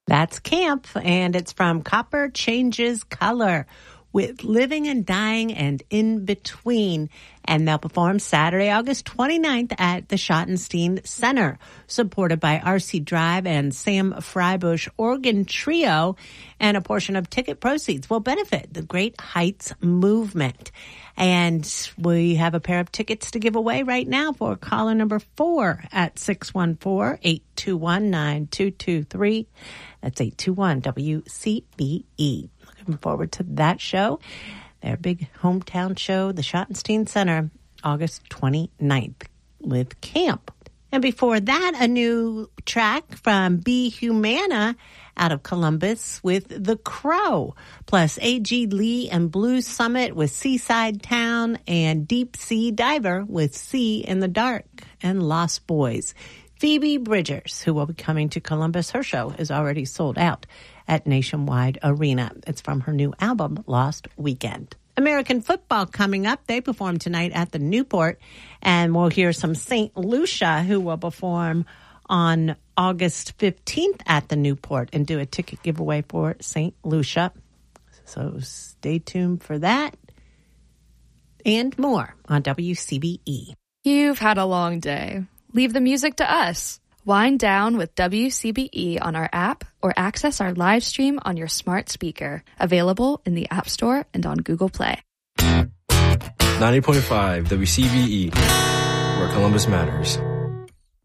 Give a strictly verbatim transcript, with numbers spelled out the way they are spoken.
That's Camp, and it's from Copper Changes Color with Living and Dying and In Between. And they'll perform Saturday, August twenty-ninth at the Schottenstein Center, supported by R C Drive and Sam Freibush Organ Trio. And a portion of ticket proceeds will benefit the Great Heights Movement. And we have a pair of tickets to give away right now for caller number four at six one four, eight two one, nine two two three. That's eight two one W C B E. Looking forward to that show. Their big hometown show, the Schottenstein Center, August twenty-ninth with Camp. And before that, a new track from B. Humana out of Columbus with The Crow, plus A G Lee and Blues Summit with Seaside Town, and Deep Sea Diver with Sea in the Dark, and Lost Boys. Phoebe Bridgers, who will be coming to Columbus, her show is already sold out at Nationwide Arena. It's from her new album, Lost Weekend. American football coming up. They perform tonight at the Newport, and we'll hear some Saint Lucia, who will perform on August fifteenth at the Newport and do a ticket giveaway for Saint Lucia. So stay tuned for that and more on W C B E. You've had a long day. Leave the music to us. Wind down with W C B E on our app or access our live stream on your smart speaker. Available in the App Store and on Google Play. ninety point five W C B E, where Columbus matters.